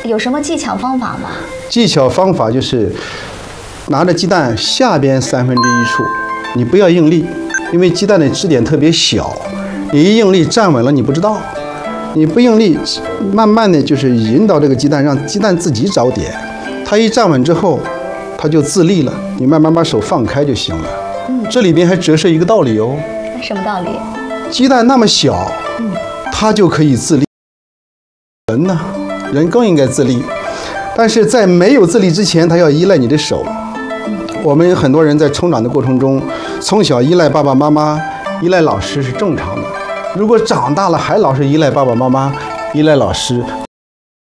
有什么技巧方法吗？ 技巧方法就是拿着鸡蛋下边1/3处，你不要用力，因为鸡蛋的支点特别小，你一用力站稳了你不知道。你不用力，慢慢的就是引导这个鸡蛋，让鸡蛋自己找点。它一站稳之后，它就自立了。你慢慢把手放开就行了。这里边还折射一个道理哦。 什么道理？ 鸡蛋那么小，它就可以自立。人呢，人更应该自立，但是在没有自立之前，它要依赖你的手。我们很多人在成长的过程中，从小依赖爸爸妈妈、依赖老师是正常的。如果长大了还老是依赖爸爸妈妈、依赖老师，